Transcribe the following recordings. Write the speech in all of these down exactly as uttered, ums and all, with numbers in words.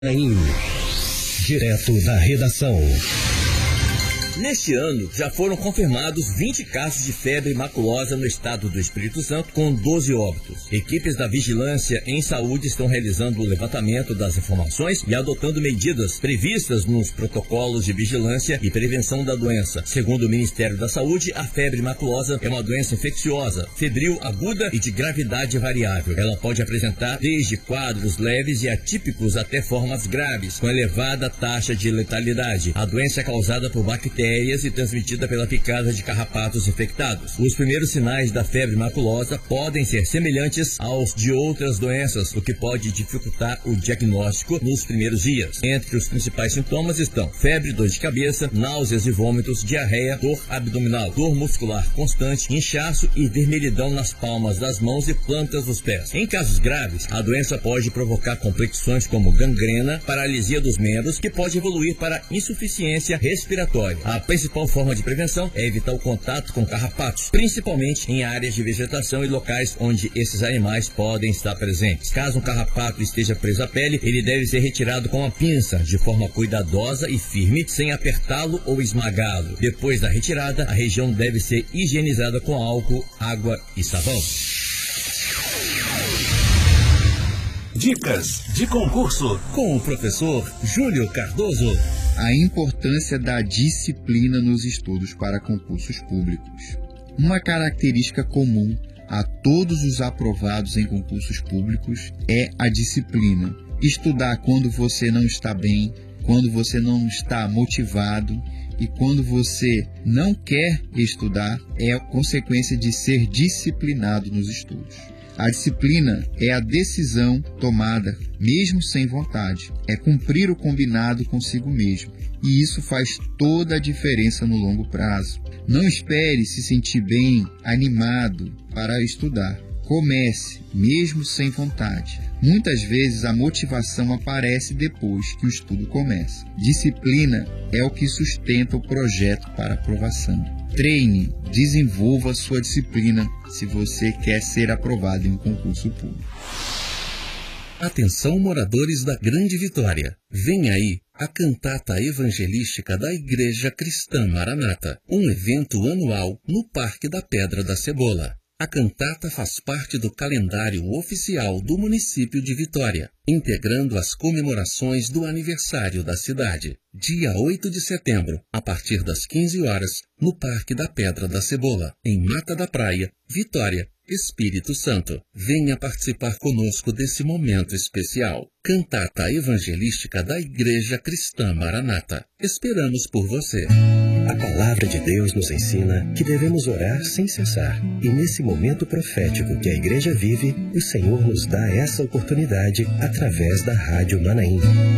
Manaim, direto da redação. Neste ano, já foram confirmados vinte casos de febre maculosa no estado do Espírito Santo, com doze óbitos. Equipes da Vigilância em Saúde estão realizando o levantamento das informações e adotando medidas previstas nos protocolos de vigilância e prevenção da doença. Segundo o Ministério da Saúde, a febre maculosa é uma doença infecciosa, febril aguda e de gravidade variável. Ela pode apresentar desde quadros leves e atípicos até formas graves, com elevada taxa de letalidade. A doença é causada por bactérias e transmitida pela picada de carrapatos infectados. Os primeiros sinais da febre maculosa podem ser semelhantes aos de outras doenças, o que pode dificultar o diagnóstico nos primeiros dias. Entre os principais sintomas estão febre, dor de cabeça, náuseas e vômitos, diarreia, dor abdominal, dor muscular constante, inchaço e vermelhidão nas palmas das mãos e plantas dos pés. Em casos graves, a doença pode provocar complicações como gangrena, paralisia dos membros, que pode evoluir para insuficiência respiratória. A principal forma de prevenção é evitar o contato com carrapatos, principalmente em áreas de vegetação e locais onde esses animais podem estar presentes. Caso um carrapato esteja preso à pele, ele deve ser retirado com uma pinça, de forma cuidadosa e firme, sem apertá-lo ou esmagá-lo. Depois da retirada, a região deve ser higienizada com álcool, água e sabão. Dicas de concurso com o professor Júlio Cardoso. A importância da disciplina nos estudos para concursos públicos. Uma característica comum a todos os aprovados em concursos públicos é a disciplina. Estudar quando você não está bem, quando você não está motivado e quando você não quer estudar é a consequência de ser disciplinado nos estudos. A disciplina é a decisão tomada, mesmo sem vontade. É cumprir o combinado consigo mesmo. E isso faz toda a diferença no longo prazo. Não espere se sentir bem, animado para estudar. Comece, mesmo sem vontade. Muitas vezes a motivação aparece depois que o estudo começa. Disciplina é o que sustenta o projeto para aprovação. Treine, desenvolva sua disciplina se você quer ser aprovado em um concurso público. Atenção, moradores da Grande Vitória. Vem aí a cantata evangelística da Igreja Cristã Maranata, um evento anual no Parque da Pedra da Cebola. A cantata faz parte do calendário oficial do município de Vitória, integrando as comemorações do aniversário da cidade. Dia oito de setembro, a partir das quinze horas, no Parque da Pedra da Cebola, em Mata da Praia, Vitória, Espírito Santo. Venha participar conosco desse momento especial. Cantata evangelística da Igreja Cristã Maranata. Esperamos por você. A palavra de Deus nos ensina que devemos orar sem cessar. E nesse momento profético que a igreja vive, o Senhor nos dá essa oportunidade através da Rádio Manaim.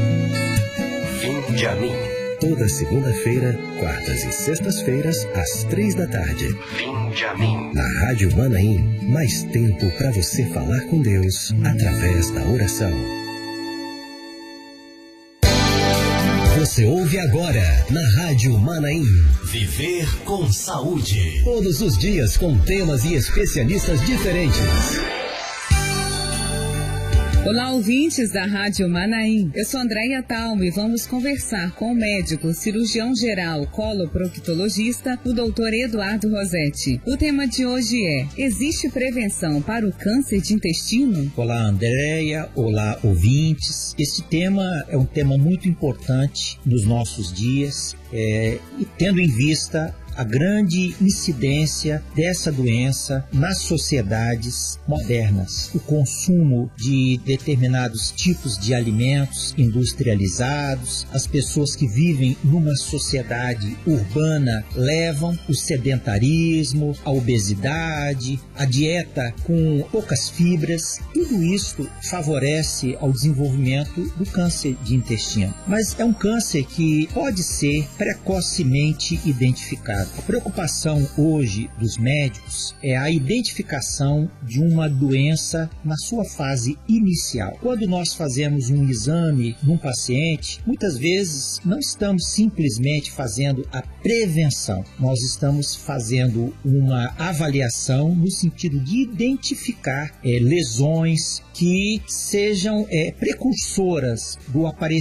Vinde a mim. Toda segunda-feira, quartas e sextas-feiras, às três da tarde. Vinde a mim. Na Rádio Manaim, mais tempo para você falar com Deus através da oração. Você ouve agora na Rádio Manaim. Viver com saúde. Todos os dias com temas e especialistas diferentes. Olá, ouvintes da Rádio Manaim. Eu sou Andréia Talmo e vamos conversar com o médico cirurgião geral coloproctologista, o doutor Eduardo Rosetti. O tema de hoje é: existe prevenção para o câncer de intestino? Olá, Andréia. Olá, ouvintes. Este tema é um tema muito importante nos nossos dias, é, e tendo em vista a grande incidência dessa doença nas sociedades modernas. O consumo de determinados tipos de alimentos industrializados, as pessoas que vivem numa sociedade urbana levam o sedentarismo, a obesidade, a dieta com poucas fibras. Tudo isso favorece ao desenvolvimento do câncer de intestino. Mas é um câncer que pode ser precocemente identificado. a preocupação hoje dos médicos é a identificação de uma doença na sua fase inicial. Quando nós fazemos um exame num paciente, muitas vezes não estamos simplesmente fazendo a prevenção, nós estamos fazendo uma avaliação no sentido de identificar é, lesões que sejam é, precursoras do aparecimento